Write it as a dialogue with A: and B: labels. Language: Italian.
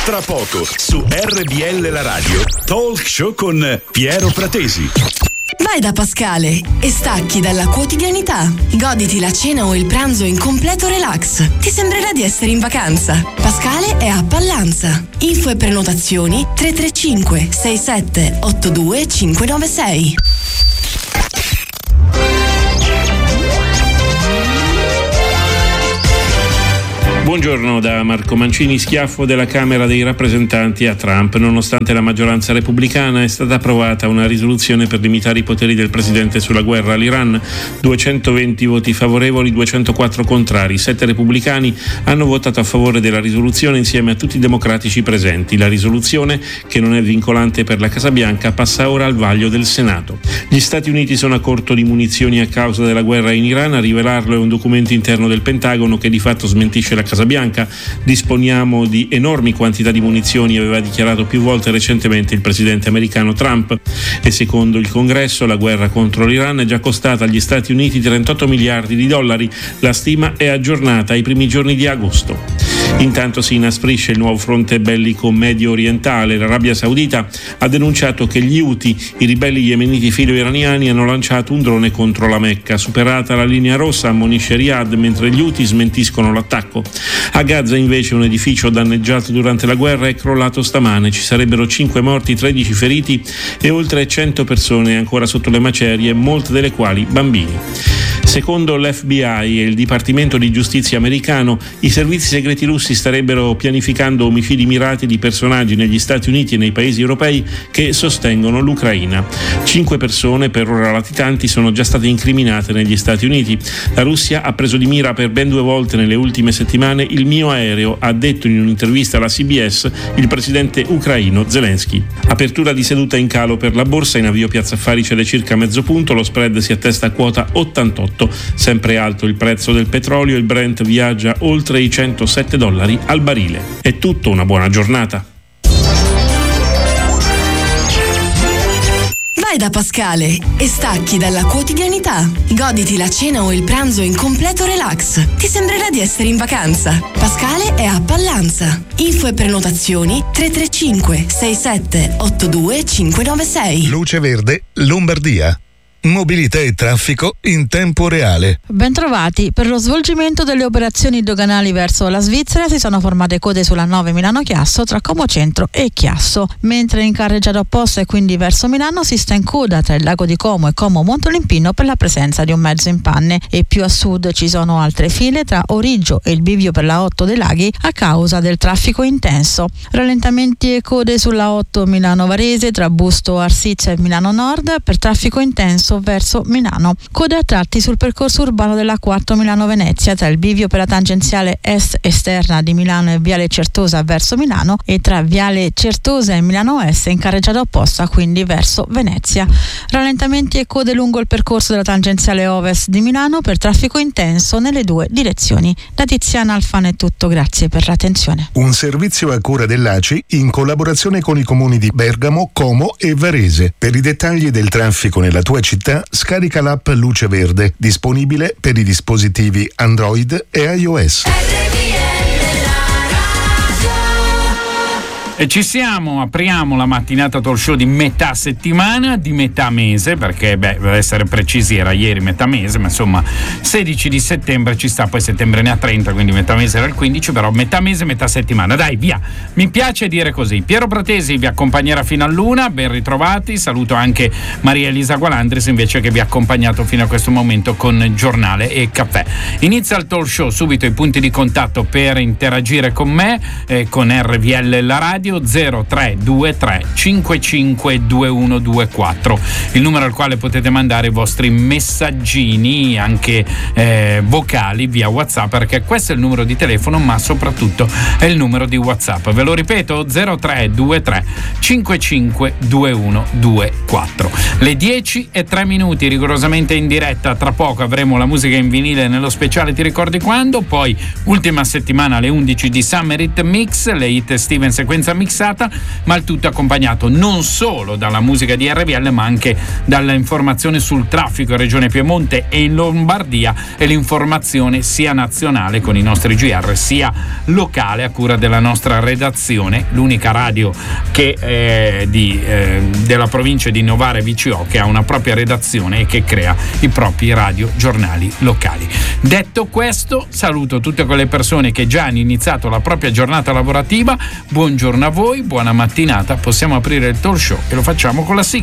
A: Tra poco su RBL La Radio, talk show con Piero Pratesi.
B: Vai da Pascale e stacchi dalla quotidianità. Goditi la cena o il pranzo in completo relax. Ti sembrerà di essere in vacanza. Pascale è a Pallanza. Info e prenotazioni 335 67 82 596.
C: Buongiorno da Marco Mancini. Schiaffo della Camera dei Rappresentanti a Trump. Nonostante la maggioranza repubblicana, è stata approvata una risoluzione per limitare i poteri del presidente sulla guerra all'Iran. 220 voti favorevoli, 204 contrari. 7 repubblicani hanno votato a favore della risoluzione insieme a tutti i democratici presenti. La risoluzione, che non è vincolante per la Casa Bianca, passa ora al vaglio del Senato. Gli Stati Uniti sono a corto di munizioni a causa della guerra in Iran. A rivelarlo è un documento interno del Pentagono che di fatto smentisce la Casa Bianca. Disponiamo di enormi quantità di munizioni, aveva dichiarato più volte recentemente il presidente americano Trump, e secondo il Congresso la guerra contro l'Iran è già costata agli Stati Uniti 38 miliardi di dollari. La stima è aggiornata ai primi giorni di agosto. Intanto si inasprisce il nuovo fronte bellico medio orientale. L'Arabia Saudita ha denunciato che gli Houthi, i ribelli yemeniti filo-iraniani, hanno lanciato un drone contro la Mecca. Superata la linea rossa, ammonisce Riyadh, mentre gli Houthi smentiscono l'attacco. A Gaza invece un edificio danneggiato durante la guerra è crollato stamane. Ci sarebbero 5 morti, 13 feriti e oltre 100 persone ancora sotto le macerie, molte delle quali bambini. Secondo l'FBI e il Dipartimento di Giustizia americano, i servizi segreti russi starebbero pianificando omicidi mirati di personaggi negli Stati Uniti e nei paesi europei che sostengono l'Ucraina. 5 persone, per ora latitanti, sono già state incriminate negli Stati Uniti. La Russia ha preso di mira per ben 2 volte nelle ultime settimane il mio aereo, ha detto in un'intervista alla CBS il presidente ucraino Zelensky. Apertura di seduta in calo per la borsa. In avvio Piazza Affari cede circa mezzo punto, lo spread si attesta a quota 88. Sempre alto il prezzo del petrolio, il Brent viaggia oltre i $107 al barile. È tutto, una buona giornata.
B: Vai da Pascale e stacchi dalla quotidianità. Goditi la cena o il pranzo in completo relax. Ti sembrerà di essere in vacanza. Pascale è a Pallanza. Info e prenotazioni 335 67 82 596.
D: Luce Verde, Lombardia. Mobilità e traffico in tempo reale.
E: Bentrovati. Per lo svolgimento delle operazioni doganali verso la Svizzera si sono formate code sulla 9 Milano-Chiasso tra Como Centro e Chiasso, mentre in carreggiata opposta e quindi verso Milano si sta in coda tra il Lago di Como e Como Montolimpino per la presenza di un mezzo in panne, e più a sud ci sono altre file tra Origgio e il bivio per la 8 dei Laghi a causa del traffico intenso. Rallentamenti e code sulla 8 Milano-Varese tra Busto Arsizia e Milano Nord per traffico intenso verso Milano. Code a tratti sul percorso urbano della 4 Milano-Venezia tra il bivio per la tangenziale est esterna di Milano e Viale Certosa verso Milano, e tra Viale Certosa e Milano Est in carreggiata opposta, quindi verso Venezia. Rallentamenti e code lungo il percorso della tangenziale ovest di Milano per traffico intenso nelle 2 direzioni. Da Tiziana Alfano è tutto, grazie per l'attenzione.
D: Un servizio a cura dell'ACI in collaborazione con i comuni di Bergamo, Como e Varese. Per i dettagli del traffico nella tua città scarica l'app Luce Verde, disponibile per i dispositivi Android e iOS.
F: E ci siamo, apriamo la mattinata talk show di metà settimana, di metà mese, perché per essere precisi era ieri metà mese, ma insomma 16 di settembre ci sta, poi settembre ne ha 30, quindi metà mese era il 15, però metà mese, metà settimana, dai via, mi piace dire così. Piero Pratesi vi accompagnerà fino all'una, ben ritrovati, saluto anche Maria Elisa Gualandris invece che vi ha accompagnato fino a questo momento con giornale e caffè. Inizia il talk show, subito i punti di contatto per interagire con me, con RVL La Radio, 0323 552124, il numero al quale potete mandare i vostri messaggini anche vocali via WhatsApp, perché questo è il numero di telefono ma soprattutto è il numero di WhatsApp. Ve lo ripeto, 0323 552124. Le 10:03 rigorosamente in diretta. Tra poco avremo la musica in vinile nello speciale Ti ricordi quando, poi ultima settimana alle 11 di Summer Hit Mix, le hit estive in sequenza mixata, ma il tutto accompagnato non solo dalla musica di RPL, ma anche dall'informazione sul traffico in Regione Piemonte e in Lombardia, e l'informazione sia nazionale con i nostri GR sia locale a cura della nostra redazione, l'unica radio che della provincia di Novara e VCO che ha una propria redazione e che crea i propri radiogiornali locali. Detto questo, saluto tutte quelle persone che già hanno iniziato la propria giornata lavorativa. Buongiorno a voi, buona mattinata. Possiamo aprire il talk show e lo facciamo con la sigla.